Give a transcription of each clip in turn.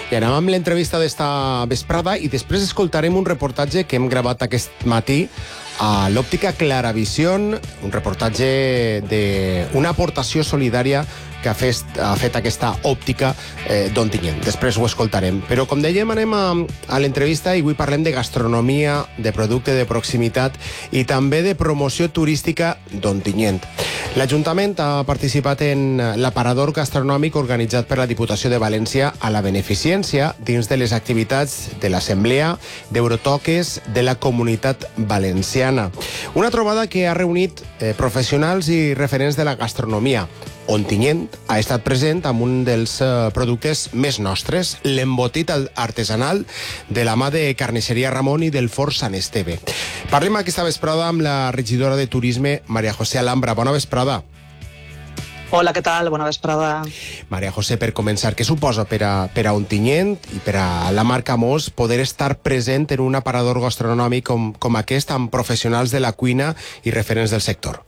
I anem amb l'entrevista d'esta vesprada i després escoltarem un reportatge que hem gravat aquest matí a l'Òptica Claravision, un reportatge d'una aportació solidària que ha fet aquesta òptica d'Ontinyent. Després ho escoltarem. Però, com dèiem, anem a l'entrevista i avui parlem de gastronomia, de producte de proximitat i també de promoció turística d'Ontinyent. L'Ajuntament ha participat en l'aparador gastronòmic organitzat per la Diputació de València a la Beneficència dins de les activitats de l'Assemblea d'Eurotoques de la Comunitat Valenciana. Una trobada que ha reunit professionals i referents de la gastronomia. Ontinyent ha estat present amb un dels productes més nostres, l'embotit artesanal de la mà de Carnisseria Ramon i del Forn Sant Esteve. Parlem aquesta vesprada amb la regidora de Turisme, Maria José Alhambra. Bona vesprada. Hola, què tal? Bona vesprada. Maria José, per començar, què suposa per a Ontinyent i per a la marca Mos poder estar present en un aparador gastronòmic com aquest amb professionals de la cuina i referents del sector?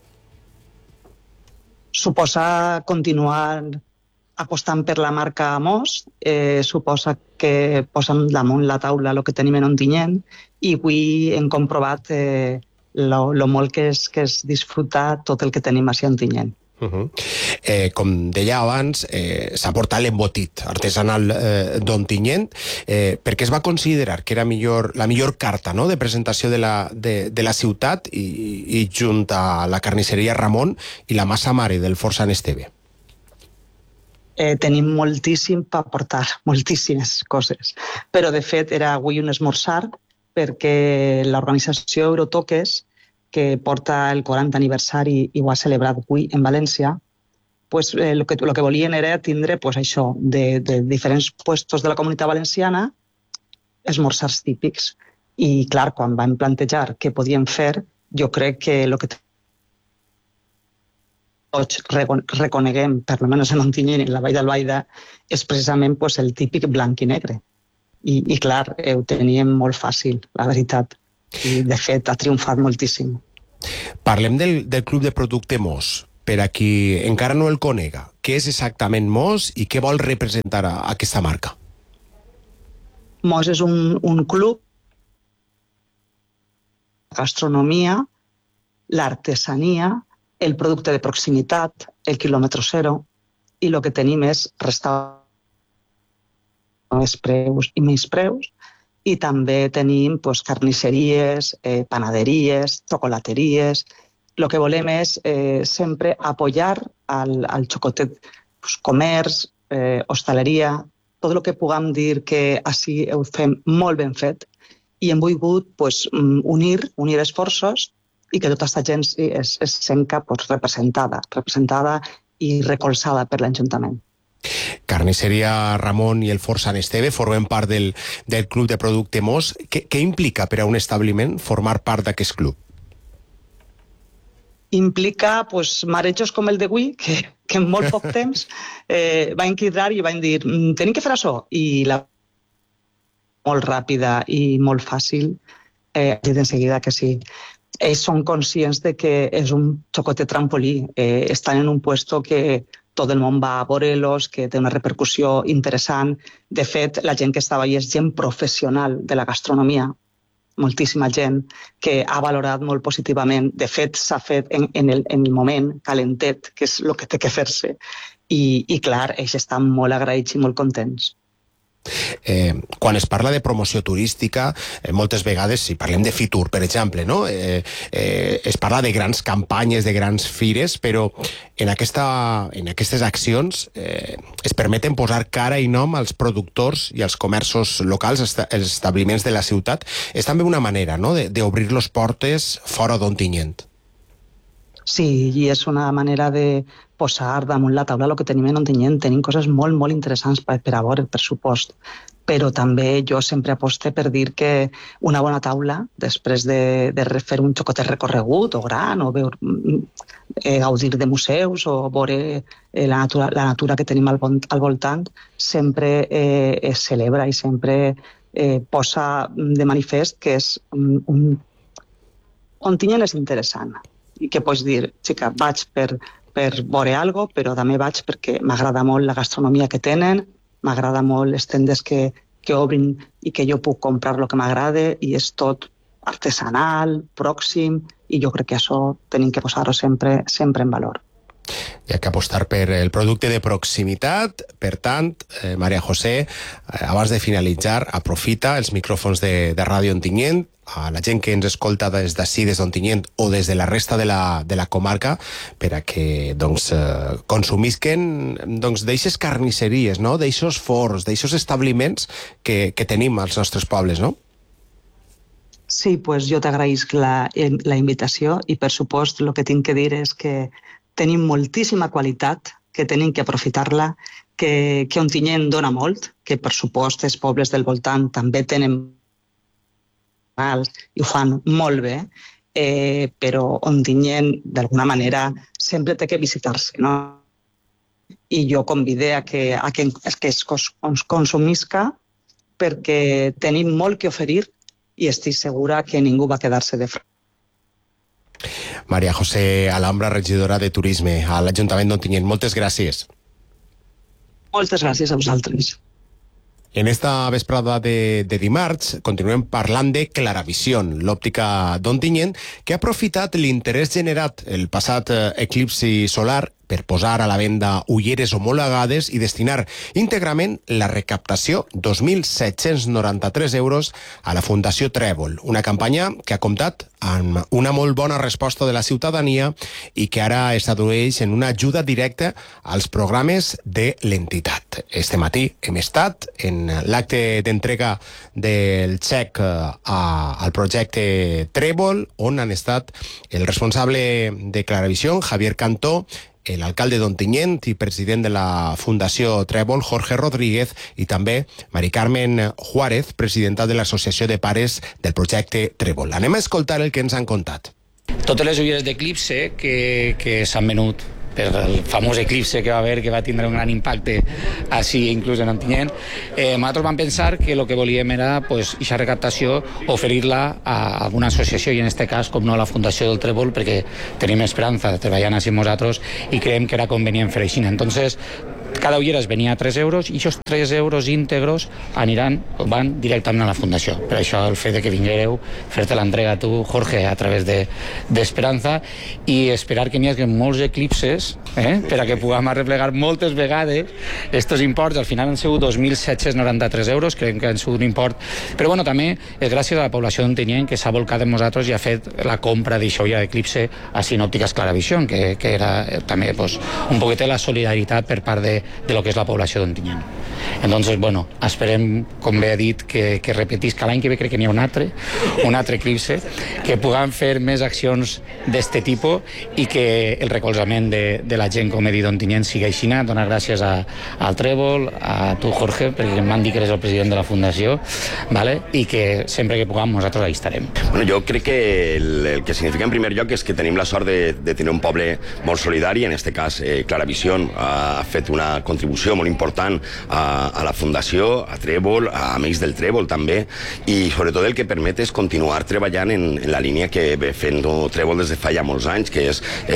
Suposa continuar apostant per la marca Mos, suposa que posem damunt la taula el que tenim en Ontinyent i avui hem comprovat lo molt que és disfrutar tot el que tenim a Ontinyent. Com deia abans, s'ha portat l'embotit artesanal d'Ontinyent perquè es va considerar que era la millor carta, no?, de presentació de la ciutat i junt a la Carnisseria Ramon i la Massa Mare del Forn Sant Esteve. Tenim moltíssim per aportar, moltíssimes coses, però de fet era avui un esmorzar perquè l'organització Eurotoques, que porta el 40 aniversari i ho ha celebrat avui en València, pues, el que volien era tindre pues, això, de diferents puestos de la Comunitat Valenciana, esmorzars típics. I, clar, quan vam plantejar què podíem fer, jo crec que el que tots reconeguem, per almenys en Ontinyent i en la Vall d'Albaida, és precisament pues, el típic blanc i negre. I clar, ho teníem molt fàcil, la veritat. I, de fet, ha triomfat moltíssim. Parlem del Club de Producte Mos. Per a qui encara no el conega, què és exactament Mos i què vol representar aquesta marca? Mos és un club de gastronomia, l'artesania, el producte de proximitat, el quilòmetre zero, i el que tenim és restaurants més preus i menys preus, i també tenim pues, carnisseries, panaderies, xocolateries. El que volem és sempre apoyar al xocotet pues, comerç, hostaleria, tot el que puguem dir que així ho fem molt ben fet i hem volgut pues, unir esforços i que tota aquesta gent es senta pues, representada i recolzada per l'Ajuntament. Carnisseria Ramon i el Forn Sant Esteve formen part del Club de Producte Mos. Què implica per a un establiment formar part d'aquest club? Implica pues, marejos com el d'avui, que en molt poc temps van cridar i van dir tenim que fer això. I molt ràpida i molt fàcil, dit en seguida que sí. Ells són conscients de que és un xocotet trampolí. Estan en un puesto que tot el món va a veure-los, que té una repercussió interessant. De fet, la gent que estava allà és gent professional de la gastronomia, moltíssima gent que ha valorat molt positivament. De fet, s'ha fet en el moment calentet, que és el que té que fer-se. I clar, ells estan molt agraïts i molt contents. Quan es parla de promoció turística, moltes vegades, si parlem de Fitur, per exemple, no? Es parla de grans campanyes, de grans fires, però en aquestes accions es permeten posar cara i nom als productors i als comerços locals, els establiments de la ciutat. És també una manera, no?, d'obrir les portes fora d'Ontinyent. Sí, i és una manera de posar damunt la taula el que tenim en Ontinyent. Tenim coses molt, molt interessants per a veure, per supost. Però també jo sempre aposte per dir que una bona taula, després de fer un xocotet recorregut o gran, o gaudir de museus o veure la natura que tenim al voltant, sempre es celebra i sempre posa de manifest que és Ontinyent és interessant. I que pots dir, xica, vaig per veure alguna cosa, però també vaig perquè m'agrada molt la gastronomia que tenen m'agrada molt les tendes que obrin i que jo puc comprar el que m'agrada i és tot artesanal, pròxim, i jo crec que això tenim que posar-ho sempre en valor. Hi ha que apostar per el producte de proximitat. Per tant, Maria José, abans de finalitzar, aprofita els micròfons de Ràdio Ontinyent, a la gent que ens escolta des d'ací, des d'Ontinyent o des de la resta de la comarca, per a que consumisquen d'eixes carnisseries, no? D'eixos forns, d'eixos establiments que tenim als nostres pobles, no? Sí, pues jo t'agraïsc la invitació i, per supost, el que tinc que dir és que tenim moltíssima qualitat, que tenim que aprofitar-la, que Ontinyent dona molt, que, per supost, els pobles del voltant també tenen mal i ho fan molt bé, però Ontinyent, d'alguna manera, sempre té que visitar-se, no? I jo convide a que es consumisca perquè tenim molt que oferir i estic segura que ningú va quedar-se de fora. Maria José Alhambra, regidora de Turisme a l'Ajuntament d'Ontinyent. Moltes gràcies. Moltes gràcies a vosaltres. En esta vesprada de dimarts continuem parlant de Claravision, l'òptica d'Ontinyent, que ha aprofitat l'interès generat el passat eclipsi solar per posar a la venda ulleres homologades i destinar íntegrament la recaptació, 2.793 euros, a la Fundació Trèvol. Una campanya que ha comptat amb una molt bona resposta de la ciutadania i que ara es tradueix en una ajuda directa als programes de l'entitat. Este matí hem estat en l'acte d'entrega del xec al projecte Trèvol, on han estat el responsable de Claravision, Javier Cantó, l'alcalde d'Ontinyent i president de la Fundació Trèvol, Jorge Rodríguez, i també Mari Carmen Juárez, presidenta de l'Associació de Pares del projecte Trèvol. Anem a escoltar el que ens han contat. Totes les ulleres d'eclipse que s'han venut per el famós eclipse que va haver, que va tindre un gran impacte així, inclús en Ontinyent, nosaltres vam pensar que el que volíem era aquesta recaptació, oferir-la a alguna associació, i en aquest cas, com no, a la Fundació del Trèvol, perquè tenim esperança de treballar així amb nosaltres i creiem que era convenient fer així. Entonces, cada ullera es venia a 3 euros i aquests 3 euros íntegros van directament a la Fundació. Per això el fet de que vinguereu, fer-te l'entrega a tu, Jorge, a través d'Esperanza, i esperar que n'hi hagi molts eclipses, per a que puguem arreplegar moltes vegades estos imports. Al final han sigut 2.793 euros, creiem que han sigut un import, però bueno, també és gràcies a la població d'Ontinyent que s'ha volcat amb nosaltres i ha fet la compra d'això ja d'eclipse a Sinòptiques Claravision, que era també un poquet la solidaritat per part de lo que és la població d'Ontinyent. Entonces, bueno, esperem, com bé ha dit, que repetisca l'any que ve, crec que n'hi ha un altre eclipse, que puguem fer més accions d'este tipus i que el recolzament de la gent, com he dit, d'Ontinyent sigui així. Donar gràcies al Trèvol, a tu, Jorge, perquè m'han dit que eres el president de la Fundació, ¿vale? I que sempre que puguem nosaltres ahí estarem. Bueno, jo crec que el que significa en primer lloc és que tenim la sort de tenir un poble molt solidari. En este cas, Claravision ha fet una contribució molt important a la Fundació, a Trèvol, a Amics del Trèvol també, i sobretot el que permet és continuar treballant en la línia que ve fent Trèvol des de fa ja molts anys, que és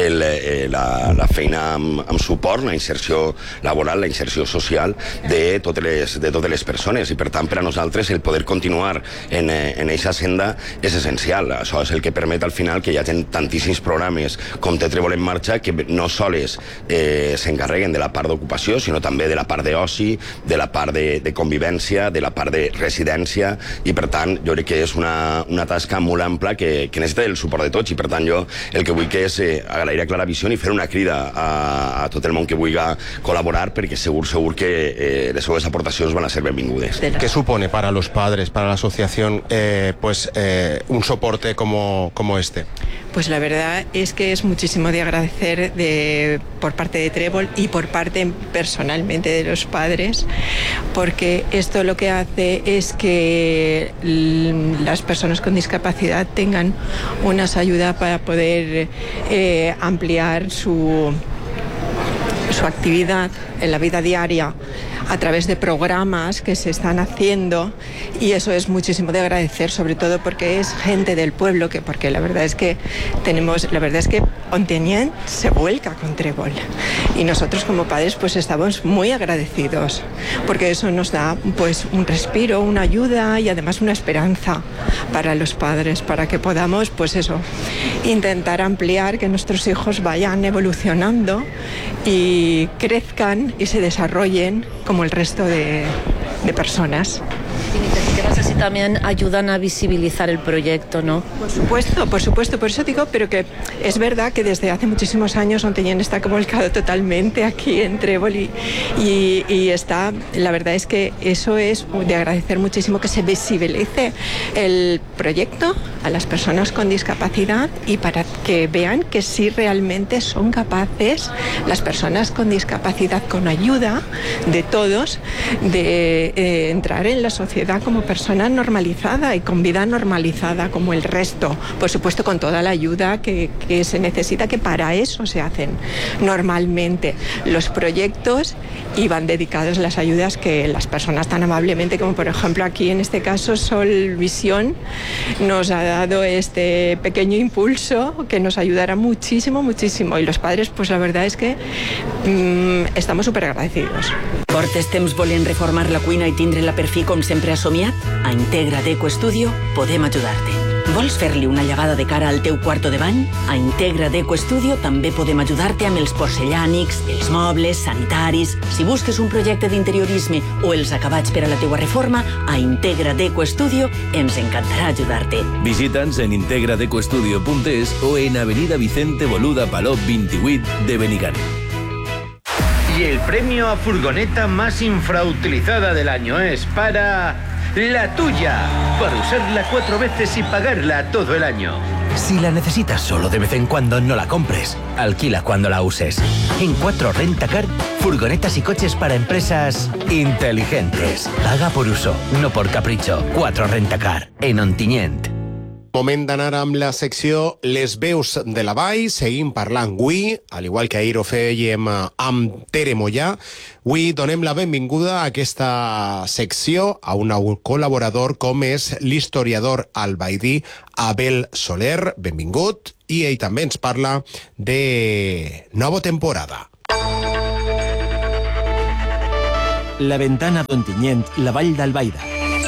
la feina amb suport, la inserció laboral, la inserció social de totes les persones, i per tant per a nosaltres el poder continuar en aquesta senda és essencial. Això és el que permet al final que hi hagi tantíssims programes com té Trèvol en marxa, que no sols s'encarreguen de la part d'ocupació, sinó també de la part d'oci, de la part de convivència, de la part de residència, i per tant jo crec que és una tasca molt ampla que necessita el suport de tots, i per tant jo el que vull que és agrair a Claravision i fer una crida a tot el món que vulgui col·laborar, perquè segur que les seves aportacions van a ser benvingudes. ¿Qué supone para los padres, para la asociación, un soporte como este? Pues la verdad es que es muchísimo de agradecer por parte de Trèvol y por parte personalmente de los padres, porque esto lo que hace es que las personas con discapacidad tengan unas ayudas para poder ampliar su actividad en la vida diaria a través de programas que se están haciendo, y eso es muchísimo de agradecer, sobre todo porque es gente del pueblo, porque la verdad es que Ontinyent se vuelca con Trébol y nosotros como padres pues estamos muy agradecidos porque eso nos da pues un respiro, una ayuda y además una esperanza para los padres, para que podamos pues eso, intentar ampliar, que nuestros hijos vayan evolucionando y crezcan y se desarrollen como el resto de personas. Iniciativas así también ayudan a visibilizar el proyecto, ¿no? Por supuesto, por eso digo, pero que es verdad que desde hace muchísimos años Ontinyent está volcado totalmente aquí en Trébol y está, la verdad es que eso es de agradecer muchísimo que se visibilice el proyecto a las personas con discapacidad y para que vean que sí realmente son capaces las personas con discapacidad, con ayuda de todos, de entrar en la sociedad como persona normalizada y con vida normalizada como el resto, por supuesto con toda la ayuda que se necesita, que para eso se hacen normalmente los proyectos y van dedicados las ayudas que las personas tan amablemente como por ejemplo aquí en este caso Sol Visión nos ha dado este pequeño impulso que nos ayudará muchísimo y los padres pues la verdad es que estamos súper agradecidos. Portes temps volent reformar la cuina i tindre-la per fi com sempre has somiat? A Integra Deco Studio podem ajudar-te. Vols fer-li una llevada de cara al teu quarto de bany? A Integra Deco Studio també podem ajudar-te amb els porcellànics, els mobles, sanitaris... Si busques un projecte d'interiorisme o els acabats per a la teua reforma, a Integra Deco Studio ens encantarà ajudar-te. Visita'ns en integradecostudio.es o en Avenida Vicente Boluda Palop 28 de Benigànim. Y el premio a furgoneta más infrautilizada del año es para la tuya, para usarla 4 veces y pagarla todo el año. Si la necesitas solo de vez en cuando, no la compres. Alquila cuando la uses. En 4 Rentacar, furgonetas y coches para empresas inteligentes. Paga por uso, no por capricho. 4 Rentacar, en Ontinyent. Moment d'anar amb la secció Les veus de la vall. Seguim parlant avui, al igual que ahir ho fèiem amb Tere Mollà. Avui donem la benvinguda a aquesta secció a un col·laborador com és l'historiador albaidí Abel Soler. Benvingut. I ell també ens parla de nova temporada. La ventana d'Ontinyent, la vall d'Albaida.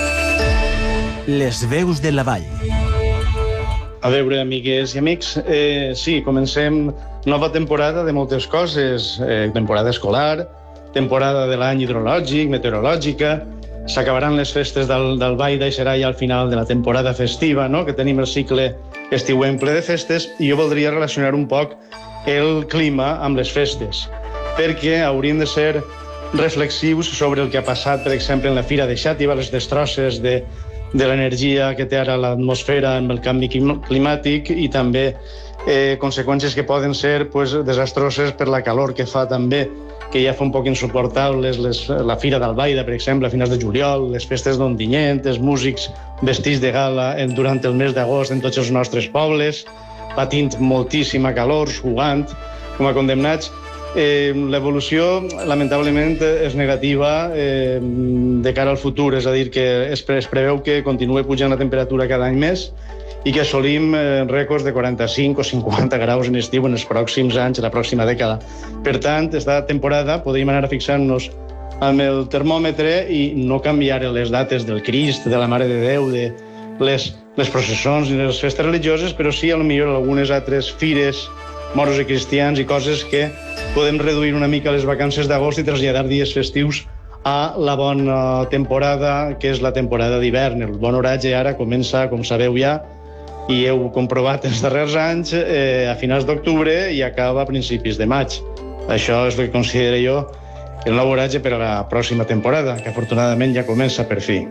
Les veus de la vall. A veure, amigues i amics, sí, comencem nova temporada de moltes coses. Temporada escolar, temporada de l'any hidrològic, meteorològica, s'acabaran les festes d'Albaida i serà ja al final de la temporada festiva, no? Que tenim el cicle estiuenc ple de festes, i jo voldria relacionar un poc el clima amb les festes, perquè hauríem de ser reflexius sobre el que ha passat, per exemple, en la Fira de Xàtiva, les destrosses de l'energia que té ara l'atmosfera amb el canvi climàtic i també conseqüències que poden ser desastroses per la calor que fa també, que ja fa un poc insuportables la Fira d'Albaida, per exemple, a finals de juliol, les festes d'Ontinyent, els músics vestits de gala durant el mes d'agost en tots els nostres pobles, patint moltíssima calor, jugant com a condemnats. L'evolució, lamentablement, és negativa de cara al futur, és a dir, que es preveu que continuï pujant la temperatura cada any més i que assolim rècords de 45 o 50 graus en estiu en els pròxims anys, la pròxima dècada. Per tant, esta temporada podríem anar fixant-nos amb el termòmetre i no canviar les dates del Crist, de la Mare de Déu, de les processons i les festes religioses, però sí, potser algunes altres fires, moros i cristians i coses que podem reduir una mica les vacances d'agost i traslladar dies festius a la bona temporada, que és la temporada d'hivern. El bon oratge ara comença, com sabeu ja, i heu comprovat els darrers anys, a finals d'octubre i acaba a principis de maig. Això és el que considero jo el nou oratge per a la pròxima temporada, que afortunadament ja comença per fi.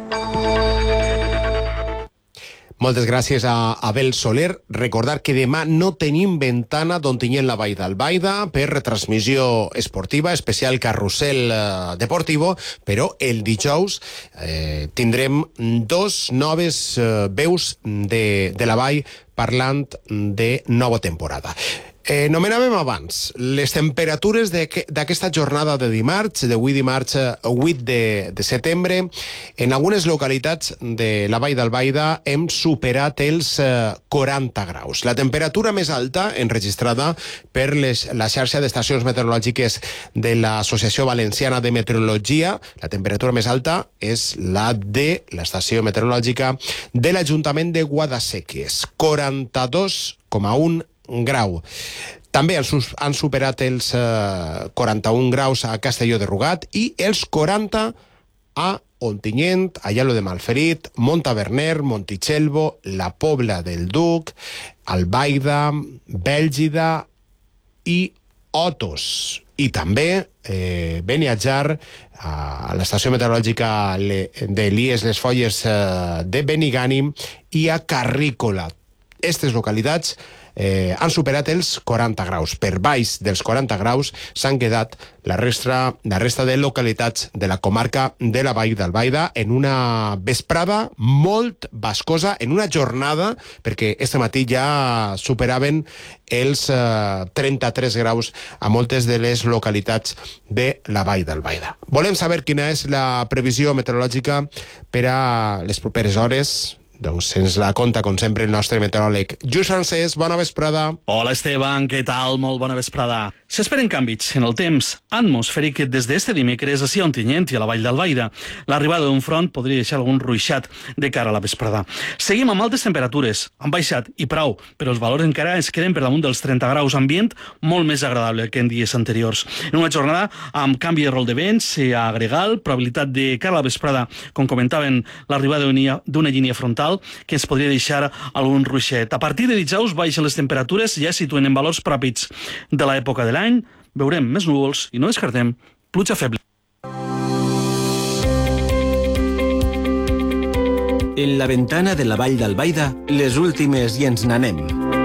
Moltes gràcies a Abel Soler. Recordar que demà no tenim ventana d'Ontinyent la vall d'Albaida per retransmissió esportiva, especial carrusel deportivo, però el dijous tindrem 2 noves veus de la vall parlant de nova temporada. Nomenàvem abans les temperatures d'aquesta jornada de dimarts, d'avui dimarts 8 de setembre. En algunes localitats de la Vall d'Albaida hem superat els 40 graus. La temperatura més alta enregistrada per la xarxa d'estacions meteorològiques de l'Associació Valenciana de Meteorologia, la temperatura més alta és la de l'estació meteorològica de l'Ajuntament de Guadasséquies, 42,1 grau. També han superat els 41 graus a Castelló de Rugat i els 40 a Ontinyent, Ayalo de Malferit, Montaverner, Montitxelvo, la Pobla del Duc, Albaida, Bèlgida i Otos. I també Beniatjar, a l'estació meteorològica de l'IES Les Folles de Benigànim i a Carrícola. Aquestes localitats han superat els 40 graus. Per baix dels 40 graus s'han quedat la resta de localitats de la comarca de la Vall d'Albaida en una vesprada molt bascosa, en una jornada, perquè este matí ja superaven els 33 graus a moltes de les localitats de la Vall d'Albaida. Volem saber quina és la previsió meteorològica per a les properes hores. Doncs ens la conta, com sempre, el nostre meteoròleg Lluís Francesc. Bona vesprada. Hola, Esteban, què tal? Molt bona vesprada. S'esperen canvis en el temps atmosfèric des d'este dimecres a Ontinyent i a la Vall d'Albaida. L'arribada d'un front podria deixar algun ruixat de cara a la vesprada. Seguim amb altes temperatures. Han baixat i prou, però els valors encara es queden per damunt dels 30 graus, ambient molt més agradable que en dies anteriors. En una jornada amb canvi de rol de vents a gregal, probabilitat de cara a la vesprada, com comentaven, l'arribada d'una línia frontal que ens podria deixar algun ruixet. A partir de dijous baixen les temperatures, ja es situen en valors pròpics de l'època de l'any, veurem més núvols i no descartem pluja feble. En la ventana de la Vall d'Albaida, les últimes i ens n'anem.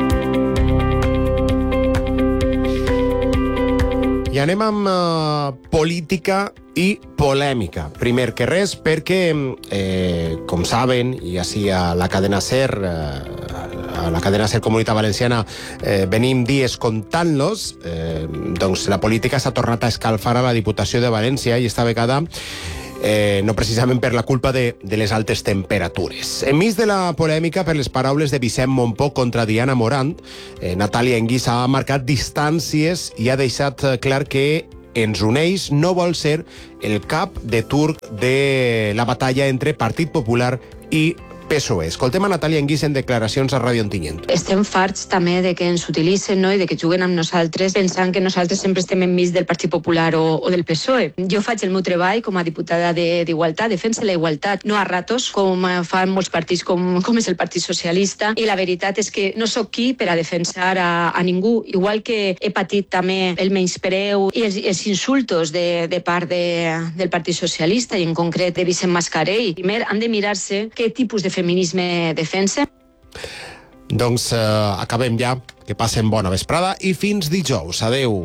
I anem amb política i polèmica. Primer que res, perquè, com saben, i així a la cadena SER, Comunitat Valenciana, venim dies contant-los, doncs la política s'ha tornat a escalfar a la Diputació de València i esta vegada no precisament per la culpa de les altes temperatures. Enmig de la polèmica per les paraules de Vicent Montpó contra Diana Morant, Natàlia Enguís ha marcat distàncies i ha deixat clar que ens uneix no vol ser el cap de turc de la batalla entre Partit Popular i PSOE. Escoltem a Natàlia Enguís en declaracions a Ràdio Ontinyent. Estem farts també de que ens utilitzen, no? I de que juguen amb nosaltres pensant que nosaltres sempre estem enmig del Partit Popular o del PSOE. Jo faig el meu treball com a diputada d'Igualtat, defensa la igualtat, no a ratos, com fan molts partits com és el Partit Socialista, i la veritat és que no sóc qui per a defensar a ningú, igual que he patit també el menyspreu i els insultos de part del Partit Socialista i en concret de Vicent Mascarell. Primer han de mirar-se què tipus de feminisme defensa. Doncs acabem ja. Que passen bona vesprada i fins dijous. Adeu.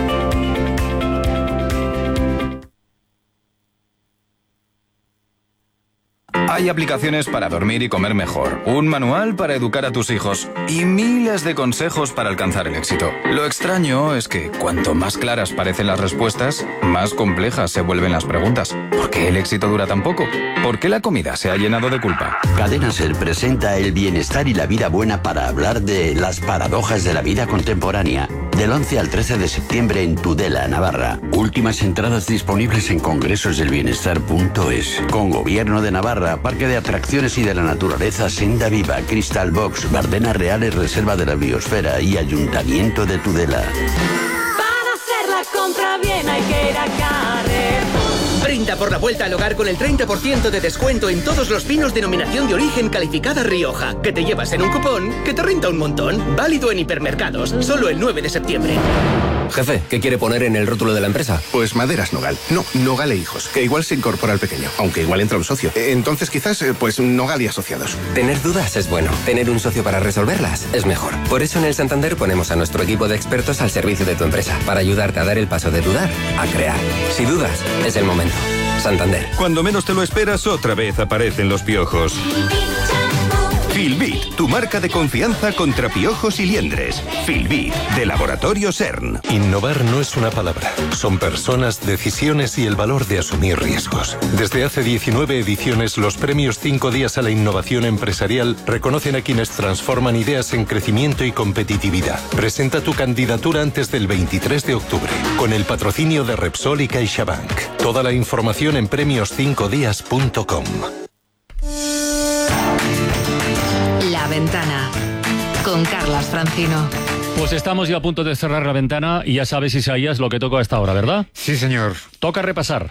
Hay aplicaciones para dormir y comer mejor, un manual para educar a tus hijos y miles de consejos para alcanzar el éxito. Lo extraño es que cuanto más claras parecen las respuestas, más complejas se vuelven las preguntas. ¿Por qué el éxito dura tan poco? ¿Por qué la comida se ha llenado de culpa? Cadena SER presenta el bienestar y la vida buena para hablar de las paradojas de la vida contemporánea. Del 11 al 13 de septiembre en Tudela, Navarra. Últimas entradas disponibles en congresosdelbienestar.es. Con Gobierno de Navarra, Parque de Atracciones y de la Naturaleza, Senda Viva, Crystal Box, Bardenas Reales, Reserva de la Biosfera y Ayuntamiento de Tudela. Para hacer la compra bien hay que ir a Carrefour. Brinda por la vuelta al hogar con el 30% de descuento en todos los vinos denominación de origen calificada Rioja, que te llevas en un cupón que te renta un montón. Válido en hipermercados, solo el 9 de septiembre. Jefe, ¿qué quiere poner en el rótulo de la empresa? Pues Maderas Nogal. No, Nogal e Hijos, que igual se incorpora al pequeño, aunque igual entra un socio. Entonces quizás, pues Nogal y Asociados. Tener dudas es bueno. Tener un socio para resolverlas es mejor. Por eso en el Santander ponemos a nuestro equipo de expertos al servicio de tu empresa, para ayudarte a dar el paso de dudar a crear. Si dudas, es el momento. Santander. Cuando menos te lo esperas, otra vez aparecen los piojos. Filbit, tu tu marca de confianza contra piojos y liendres. Filbit, de Laboratorio CERN. Innovar no es una palabra. Son personas, decisiones y el valor de asumir riesgos. Desde hace 19 ediciones, los premios 5 días a la innovación empresarial reconocen a quienes transforman ideas en crecimiento y competitividad. Presenta tu candidatura antes del 23 de octubre, con el patrocinio de Repsol y CaixaBank. Toda la información en premios5días.com. La Ventana, con Carlas Francino. Pues estamos ya a punto de cerrar La Ventana y ya sabes, Isaías, lo que toca a esta hora, ¿verdad? Sí, señor. Toca repasar.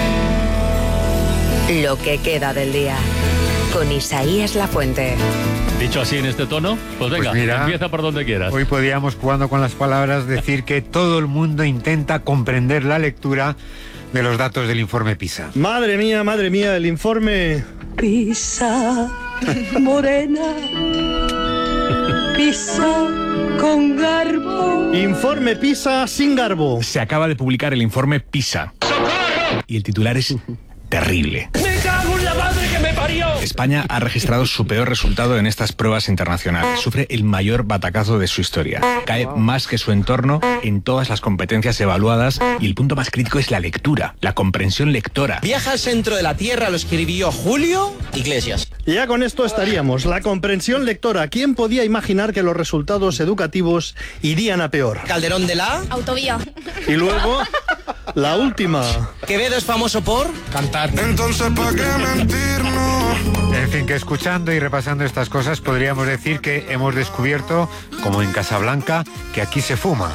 Lo que queda del día, con Isaías Lafuente. Dicho así en este tono, pues venga, Pues mira, empieza por donde quieras. Hoy podíamos, jugando con las palabras, decir que todo el mundo intenta comprender la lectura de los datos del informe PISA. Madre mía, el informe... Pisa morena, pisa con garbo. Informe PISA sin garbo. Se acaba de publicar el informe PISA. ¡Socorro! Y el titular es terrible. ¡Me cago en la madre que me parió! España ha registrado su peor resultado en estas pruebas internacionales. Sufre el mayor batacazo de su historia. Cae más que su entorno en todas las competencias evaluadas y el punto más crítico es la lectura, la comprensión lectora. Viaja al centro de la Tierra, lo escribió Julio Iglesias. Y ya con esto estaríamos. La comprensión lectora. ¿Quién podía imaginar que los resultados educativos irían a peor? Calderón de la... Autovía. Y luego, la última. Quevedo es famoso por... cantar. Entonces, ¿para qué mentirnos? En fin, que escuchando y repasando estas cosas podríamos decir que hemos descubierto, como en Casablanca, que aquí se fuma.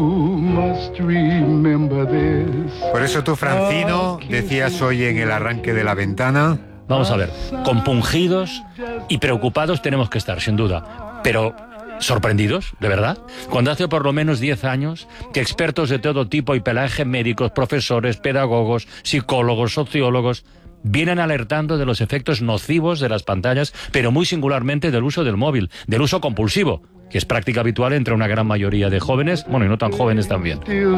Por eso tú, Francino, decías hoy en el arranque de La Ventana... Vamos a ver, compungidos y preocupados tenemos que estar, sin duda, pero... ¿sorprendidos? ¿De verdad? Cuando hace por lo menos 10 años que expertos de todo tipo y pelaje, médicos, profesores, pedagogos, psicólogos, sociólogos, vienen alertando de los efectos nocivos de las pantallas, pero muy singularmente del uso del móvil, del uso compulsivo, que es práctica habitual entre una gran mayoría de jóvenes, bueno, y no tan jóvenes también.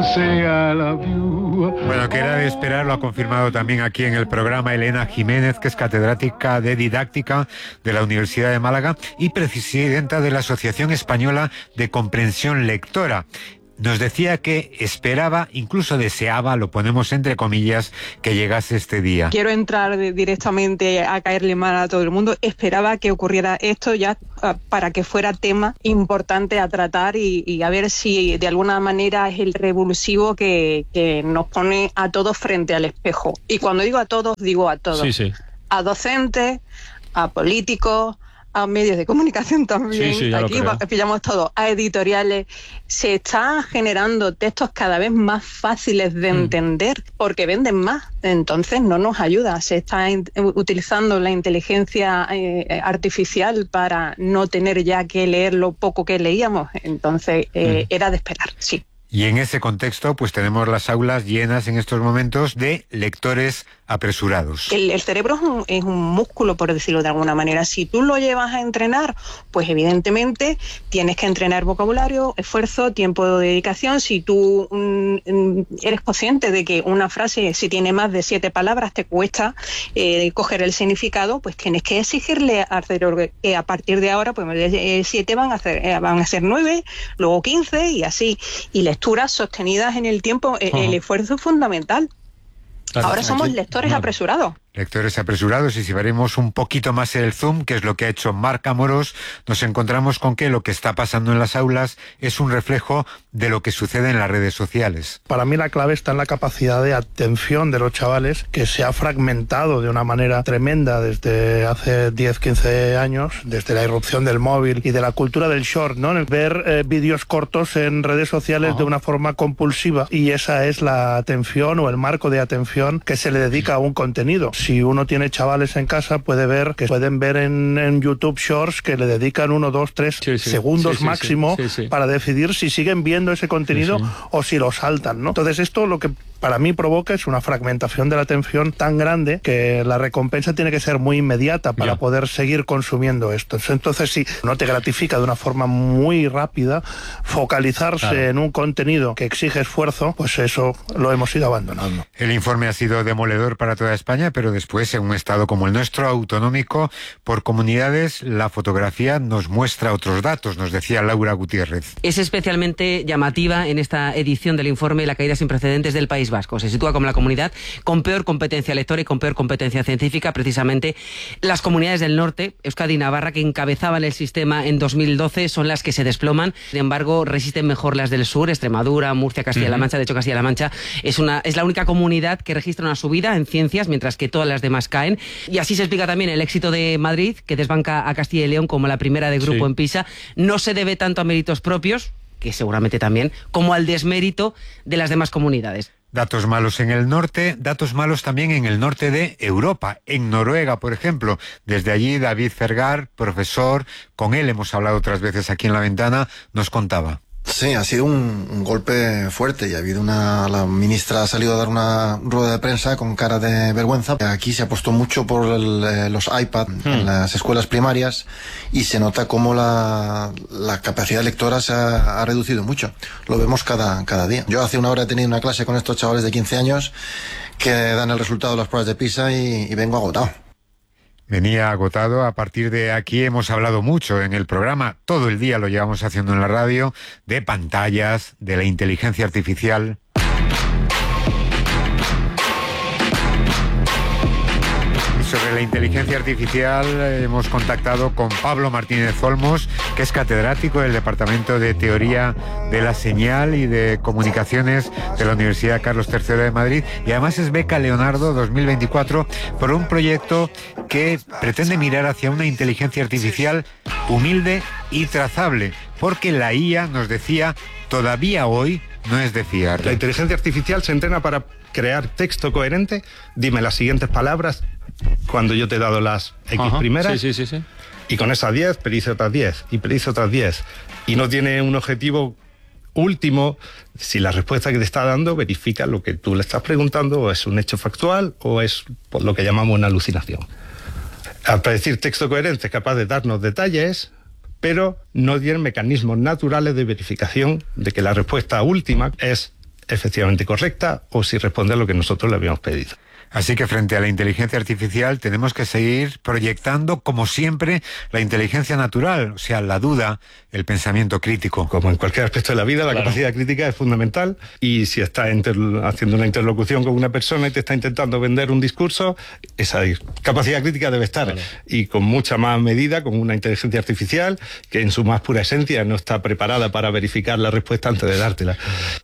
Bueno, que era de esperar, lo ha confirmado también aquí en el programa Elena Jiménez, que es catedrática de didáctica de la Universidad de Málaga y presidenta de la Asociación Española de Comprensión Lectora. Nos decía que esperaba, incluso deseaba, lo ponemos entre comillas, que llegase este día. Quiero entrar directamente a caerle mal a todo el mundo. Esperaba que ocurriera esto ya para que fuera tema importante a tratar y a ver si de alguna manera es el revulsivo que nos pone a todos frente al espejo. Y cuando digo a todos, digo a todos. Sí, sí. A docentes, a políticos, a medios de comunicación también, sí, aquí pillamos todo, a editoriales. Se están generando textos cada vez más fáciles de entender porque venden más, entonces no nos ayuda. Se está utilizando la inteligencia artificial para no tener ya que leer lo poco que leíamos, entonces era de esperar, sí. Y en ese contexto, pues tenemos las aulas llenas en estos momentos de lectores apresurados. El cerebro es un músculo, por decirlo de alguna manera. Si tú lo llevas a entrenar, pues evidentemente tienes que entrenar vocabulario, esfuerzo, tiempo de dedicación. Si tú eres consciente de que una frase, si tiene más de 7 palabras, te cuesta coger el significado, pues tienes que exigirle al cerebro que a partir de ahora, pues de 7 van a ser 9, luego 15 y así. Y lecturas sostenidas en el tiempo, el esfuerzo es fundamental. Ahora somos lectores apresurados. Lectores apresurados, y si veremos un poquito más el zoom, que es lo que ha hecho Marc Amorós, nos encontramos con que lo que está pasando en las aulas es un reflejo de lo que sucede en las redes sociales. Para mí la clave está en la capacidad de atención de los chavales, que se ha fragmentado de una manera tremenda desde hace 10, 15 años, desde la irrupción del móvil y de la cultura del short, ¿no? El ver vídeos cortos en redes sociales de una forma compulsiva, y esa es la atención o el marco de atención que se le dedica a un contenido. Si uno tiene chavales en casa, puede ver que pueden ver en YouTube Shorts que le dedican 1, 2, 3 segundos máximo para decidir si siguen viendo ese contenido o si lo saltan, ¿no? Entonces esto lo que para mí provoca es una fragmentación de la atención tan grande que la recompensa tiene que ser muy inmediata para poder seguir consumiendo esto. Entonces, si no te gratifica de una forma muy rápida, focalizarse en un contenido que exige esfuerzo, pues eso lo hemos ido abandonando. El informe ha sido demoledor para toda España, pero después, en un estado como el nuestro, autonómico, por comunidades, la fotografía nos muestra otros datos, nos decía Laura Gutiérrez. Es especialmente llamativa en esta edición del informe la caída sin precedentes del País Vasco. Se sitúa como la comunidad con peor competencia lectora y con peor competencia científica. Precisamente las comunidades del norte, Euskadi y Navarra, que encabezaban el sistema en 2012, son las que se desploman. Sin embargo, resisten mejor las del sur, Extremadura, Murcia, Castilla-La Mancha. De hecho, Castilla-La Mancha es la única comunidad que registra una subida en ciencias, mientras que todas las demás caen. Y así se explica también el éxito de Madrid, que desbanca a Castilla y León como la primera de grupo en PISA. No se debe tanto a méritos propios, que seguramente también, como al desmérito de las demás comunidades. Datos malos en el norte, datos malos también en el norte de Europa, en Noruega, por ejemplo. Desde allí, David Fergar, profesor, con él hemos hablado otras veces aquí en La Ventana, nos contaba. Sí, ha sido un golpe fuerte y ha habido la ministra ha salido a dar una rueda de prensa con cara de vergüenza. Aquí se apostó mucho por los iPad en las escuelas primarias y se nota cómo la capacidad lectora se ha reducido mucho. Lo vemos cada día. Yo hace una hora he tenido una clase con estos chavales de 15 años que dan el resultado de las pruebas de PISA y vengo agotado. Venía agotado. A partir de aquí hemos hablado mucho en el programa, todo el día lo llevamos haciendo en la radio, de pantallas, de la inteligencia artificial. Sobre la inteligencia artificial hemos contactado con Pablo Martínez Olmos, que es catedrático del Departamento de Teoría de la Señal y de Comunicaciones de la Universidad Carlos III de Madrid, y además es beca Leonardo 2024 por un proyecto que pretende mirar hacia una inteligencia artificial humilde y trazable, porque la IA, nos decía, todavía hoy no es de fiar. La inteligencia artificial se entrena para crear texto coherente. Dime las siguientes palabras cuando yo te he dado las X primeras. Sí. Y con esas 10 predice otras 10 y predice otras 10. Y no tiene un objetivo último si la respuesta que te está dando verifica lo que tú le estás preguntando, o es un hecho factual o es por lo que llamamos una alucinación. Al predecir texto coherente es capaz de darnos detalles, pero no tiene mecanismos naturales de verificación de que la respuesta última es efectivamente correcta o si responde a lo que nosotros le habíamos pedido. Así que frente a la inteligencia artificial tenemos que seguir proyectando, como siempre, la inteligencia natural, o sea, la duda, el pensamiento crítico. Como en cualquier aspecto de la vida, la capacidad crítica es fundamental, y si estás haciendo una interlocución con una persona y te está intentando vender un discurso, esa capacidad crítica debe estar, y con mucha más medida con una inteligencia artificial que en su más pura esencia no está preparada para verificar la respuesta antes de dártela.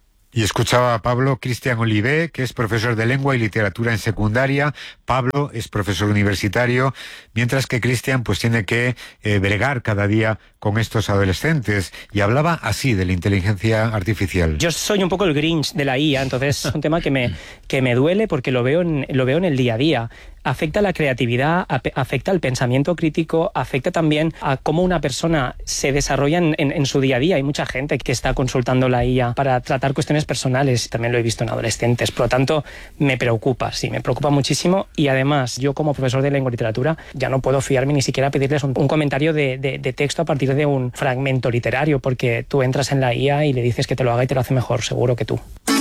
Y escuchaba a Pablo Cristian Olivé, que es profesor de lengua y literatura en secundaria. Pablo es profesor universitario, mientras que Cristian pues tiene que bregar cada día con estos adolescentes. Y hablaba así de la inteligencia artificial. Yo soy un poco el Grinch de la IA, entonces es un tema que me duele porque lo veo en el día a día. Afecta a la creatividad, afecta al pensamiento crítico, afecta también a cómo una persona se desarrolla en su día a día. Hay mucha gente que está consultando la IA para tratar cuestiones personales, también lo he visto en adolescentes, por lo tanto me preocupa muchísimo, y además yo como profesor de lengua y literatura ya no puedo fiarme ni siquiera a pedirles un comentario de texto a partir de un fragmento literario, porque tú entras en la IA y le dices que te lo haga y te lo hace mejor, seguro que tú.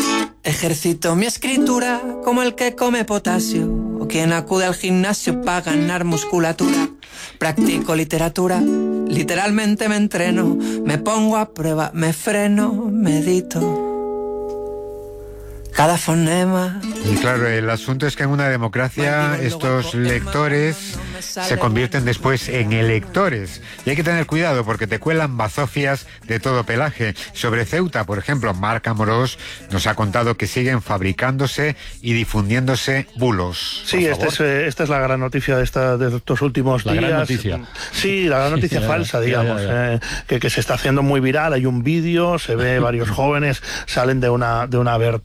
Ejercito mi escritura como el que come potasio o quien acude al gimnasio para ganar musculatura. Practico literatura, literalmente me entreno, me pongo a prueba, me freno, medito cada fonema. Y claro, el asunto es que en una democracia estos lectores se convierten después en electores. Y hay que tener cuidado porque te cuelan bazofias de todo pelaje. Sobre Ceuta, por ejemplo, Marc Amorós nos ha contado que siguen fabricándose y difundiéndose bulos. Sí, esta es la gran noticia de estos últimos días. La gran noticia. Sí, la gran noticia falsa, digamos, que se está haciendo muy viral. Hay un vídeo, se ve varios jóvenes, salen de una abertura en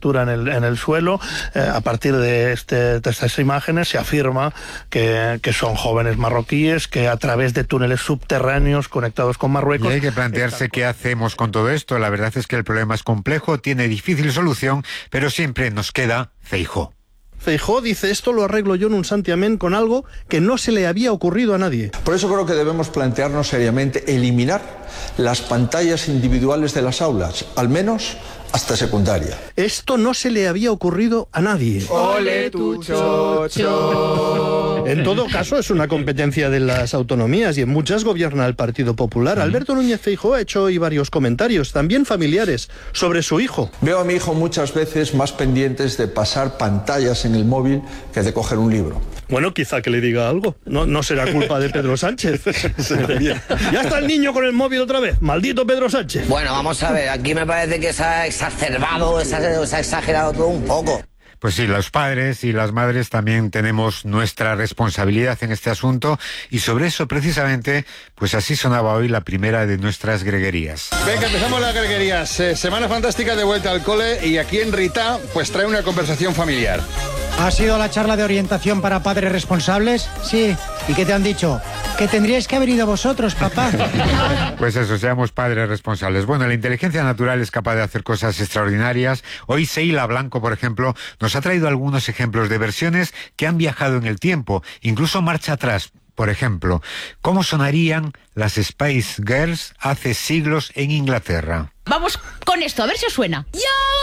el suelo. A partir de estas imágenes se afirma que son jóvenes marroquíes que a través de túneles subterráneos conectados con Marruecos... Y hay que plantearse qué hacemos con todo esto. La verdad es que el problema es complejo, tiene difícil solución, pero siempre nos queda Feijóo. Feijóo dice: esto lo arreglo yo en un santiamén con algo que no se le había ocurrido a nadie. Por eso creo que debemos plantearnos seriamente eliminar las pantallas individuales de las aulas, al menos hasta secundaria. Esto no se le había ocurrido a nadie. ¡Ole tu chocho! En todo caso, es una competencia de las autonomías y en muchas gobierna el Partido Popular. Alberto Núñez Feijóo ha hecho hoy varios comentarios, también familiares, sobre su hijo. Veo a mi hijo muchas veces más pendientes de pasar pantallas en el móvil que de coger un libro. Bueno, quizá que le diga algo. No será culpa de Pedro Sánchez. Ya está el niño con el móvil otra vez. Maldito Pedro Sánchez. Bueno, vamos a ver. Aquí me parece que se ha exacerbado, se ha exagerado todo un poco. Pues sí, los padres y las madres también tenemos nuestra responsabilidad en este asunto y sobre eso precisamente, pues así sonaba hoy la primera de nuestras greguerías. Venga, empezamos las greguerías. Semana fantástica de vuelta al cole y aquí en Rita pues trae una conversación familiar. ¿Ha sido la charla de orientación para padres responsables? Sí. ¿Y qué te han dicho? Que tendríais que haber ido vosotros, papá. Pues eso, seamos padres responsables. Bueno, la inteligencia natural es capaz de hacer cosas extraordinarias. Hoy Seila Blanco, por ejemplo, nos ha traído algunos ejemplos de versiones que han viajado en el tiempo, incluso marcha atrás. Por ejemplo, ¿cómo sonarían las Spice Girls hace siglos en Inglaterra? Vamos con esto, a ver si os suena. ¡Yo!